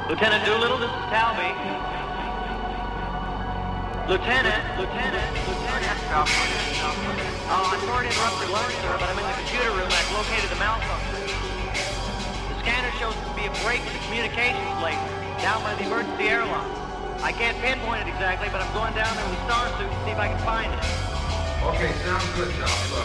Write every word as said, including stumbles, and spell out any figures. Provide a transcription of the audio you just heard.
Lieutenant Doolittle, this is Talby. Lieutenant, Lieutenant, Lieutenant. Yes, Falcon. Uh, I'm sorry to interrupt your lunch, sir, but I'm in the computer room and I've located the malfunction. The scanner shows to be a break in the communications link down by the emergency airlock. I can't pinpoint it exactly, but I'm going down there with a star suit to see if I can find it. Okay, sounds good, Charlie. Look,